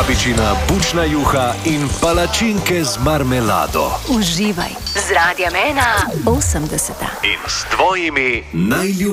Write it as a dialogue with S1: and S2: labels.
S1: babičina bučna juha in palačinke z marmelado.
S2: Uživaj z Radiem 1 80.
S1: In s tvojimi najljubšimi.